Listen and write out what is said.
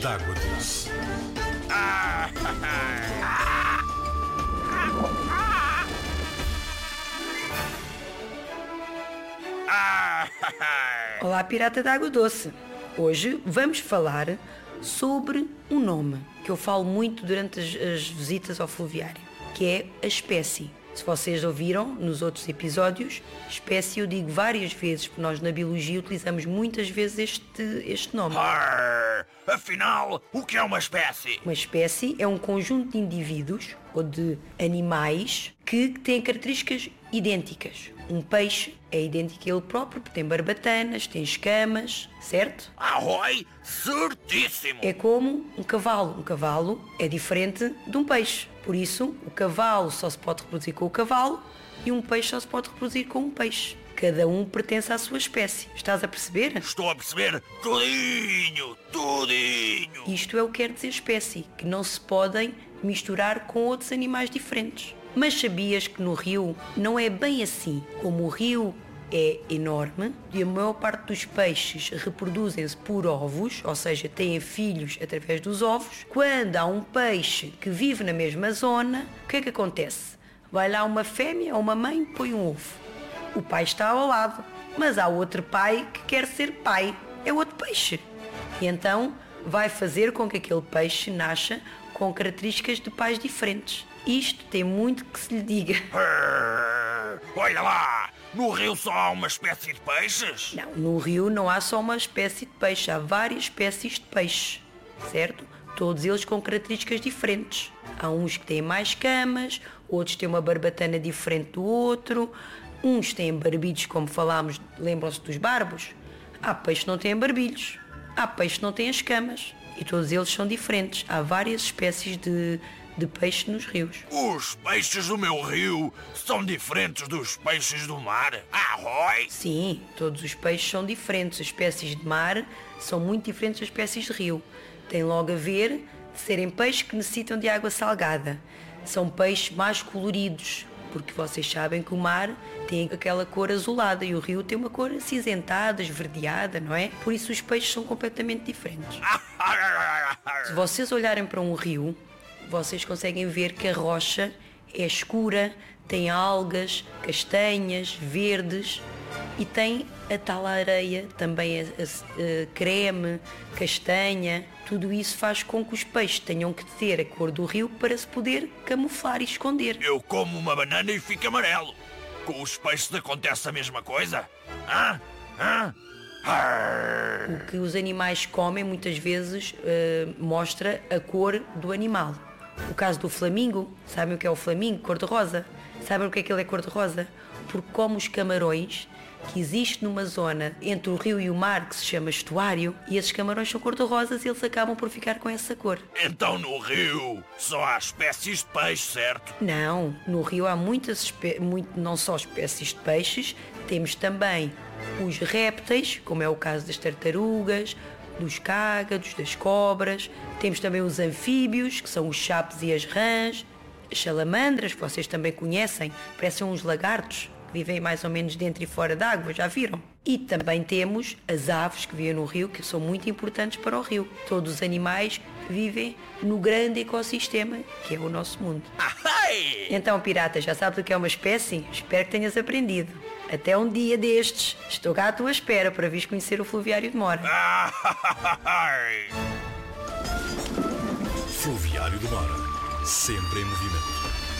d'água doce. Olá, pirata d'água doce. Hoje vamos falar sobre um nome que eu falo muito durante as visitas ao fluviário, que é a espécie. Se vocês ouviram nos outros episódios, espécie eu digo várias vezes, porque nós na biologia utilizamos muitas vezes este nome. Afinal, o que é uma espécie? Uma espécie é um conjunto de indivíduos ou de animais que têm características idênticas. Um peixe é idêntico a ele próprio, porque tem barbatanas, tem escamas, certo? Arroi, certíssimo! É como um cavalo. Um cavalo é diferente de um peixe. Por isso, o cavalo só se pode reproduzir com o cavalo e um peixe só se pode reproduzir com um peixe. Cada um pertence à sua espécie. Estás a perceber? Estou a perceber tudinho! Isto é o que quer dizer espécie, que não se podem misturar com outros animais diferentes. Mas sabias que no rio não é bem assim? Como o rio é enorme e a maior parte dos peixes reproduzem-se por ovos, ou seja, têm filhos através dos ovos. Quando há um peixe que vive na mesma zona, o que é que acontece? Vai lá uma fêmea ou uma mãe, põe um ovo. O pai está ao lado, mas há outro pai que quer ser pai, é outro peixe. E então vai fazer com que aquele peixe nasça com características de pais diferentes. Isto tem muito que se lhe diga. Olha lá! No rio só há uma espécie de peixes? Não, no rio não há só uma espécie de peixe, há várias espécies de peixe, certo? Todos eles com características diferentes. Há uns que têm mais camas, outros têm uma barbatana diferente do outro, uns têm barbilhos, como falámos, lembram-se dos barbos? Há peixes que não têm barbilhos, há peixes que não têm as camas, e todos eles são diferentes. Há várias espécies de peixe nos rios. Os peixes do meu rio são diferentes dos peixes do mar? Arroi! Sim, todos os peixes são diferentes. As espécies de mar são muito diferentes das espécies de rio. Tem logo a ver de serem peixes que necessitam de água salgada. São peixes mais coloridos, porque vocês sabem que o mar tem aquela cor azulada e o rio tem uma cor acinzentada, esverdeada, não é? Por isso os peixes são completamente diferentes. Se vocês olharem para um rio, vocês conseguem ver que a rocha é escura, tem algas, castanhas, verdes e tem a tal areia, também a creme, castanha. Tudo isso faz com que os peixes tenham que ter a cor do rio para se poder camuflar e esconder. Eu como uma banana e fico amarelo. Com os peixes acontece a mesma coisa? O que os animais comem muitas vezes mostra a cor do animal. O caso do flamingo, sabem o que é o flamingo? Cor-de-rosa. Sabem o que é que ele é cor-de-rosa? Porque como os camarões, que existe numa zona entre o rio e o mar que se chama estuário, e esses camarões são cor-de-rosas e eles acabam por ficar com essa cor. Então no rio só há espécies de peixe, certo? Não, no rio há muitas não só espécies de peixes, temos também os répteis, como é o caso das tartarugas, dos cágados, das cobras. Temos também os anfíbios, que são os chapos e as rãs, as salamandras, que vocês também conhecem, parecem uns lagartos, que vivem mais ou menos dentro e fora d'água, já viram? E também temos as aves que vivem no rio, que são muito importantes para o rio. Todos os animais vivem no grande ecossistema, que é o nosso mundo. Então, pirata, já sabes o que é uma espécie? Espero que tenhas aprendido. Até um dia destes, estou cá à tua espera para vires conhecer o Fluviário de Mora. Fluviário de Mora, sempre em movimento.